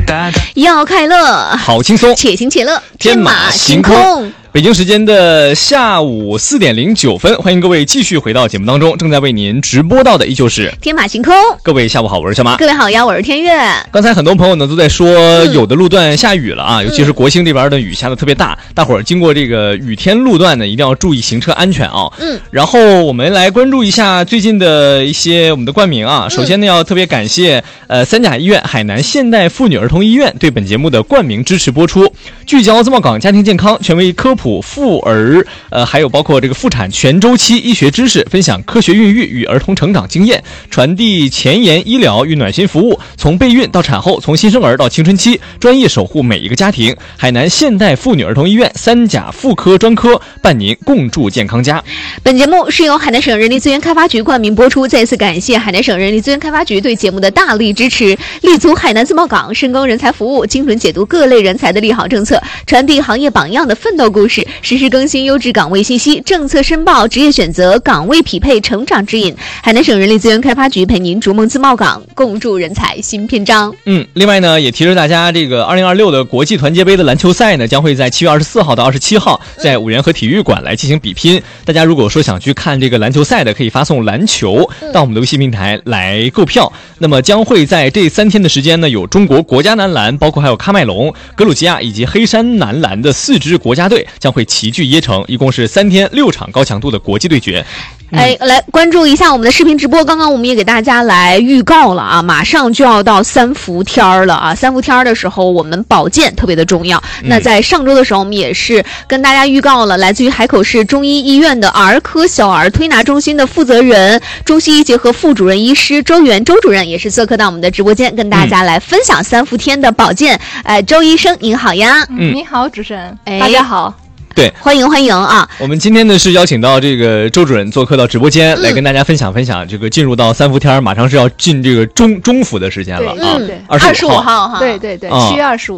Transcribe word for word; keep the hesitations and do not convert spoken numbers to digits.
要快乐， 好轻松， 且行且乐， 天马行空。北京时间的下午四点零九分，欢迎各位继续回到节目当中。正在为您直播到的依旧是天马行空。 各位下午好，我是小马。 各位好呀，我是天悦。 刚才很多朋友呢都在说，嗯、有的路段下雨了啊，尤其是国兴这边的雨下的特别大，嗯、大伙儿经过这个雨天路段呢，一定要注意行车安全啊。嗯。然后我们来关注一下最近的一些我们的冠名啊。首先呢，要特别感谢呃三甲医院海南现代妇女儿童医院对本节目的冠名支持播出，聚焦自贸港家庭健康，权威科普妇儿。呃，还有包括这个妇产全周期医学知识，分享科学孕育与儿童成长经验，传递前沿医疗与暖心服务，从备孕到产后，从新生儿到青春期，专业守护每一个家庭。海南现代妇女儿童医院三甲妇科专科伴您共筑健康家。 本节目是由海南省人力资源开发局冠名播出，再次感谢海南省人力资源开发局对节目的大力支持，立足海南自贸港，深耕人才服务，精准解读各类人才的利好政策，传递行业榜样的奋斗故事，实时更新新优质岗位信息，政策申报，职业选择，岗位匹配，成长指引。海南省人力资源开发局陪您逐梦自贸港，共筑人才新篇章。 嗯，另外呢，也提示大家，这个二零二六的国际团结杯的篮球赛呢，将会在七月二十四号到二十七号在五缘河体育馆来进行比拼。嗯、大家如果说想去看这个篮球赛的，可以发送篮球到我们的微信平台来购票。嗯、那么将会在这三天的时间呢，有中国国家男篮，包括还有喀麦隆、格鲁吉亚以及黑山男篮的四支国家队将会齐聚耶城，一共是三天六场高强度的国际对决。 哎，来关注一下我们的视频直播。刚刚我们也给大家来预告了啊，马上就要到三伏天了啊！三伏天的时候，我们保健特别的重要。嗯、那在上周的时候，我们也是跟大家预告了，来自于海口市中医医院的儿科小儿推拿中心的负责人、中西医结合副主任医师周元周主任，也是做客到我们的直播间，跟大家来分享三伏天的保健。哎、呃，周医生您好呀！ 嗯，你好，主持人，哎、大家好。 对， 欢迎欢迎啊！ 我们今天呢是邀请到这个周主任做客到直播间，嗯、来跟大家分享分享这个进入到三伏天，马上是要进这个中中伏的时间了啊！ 对， 二十五号哈， 对对对，七月二十五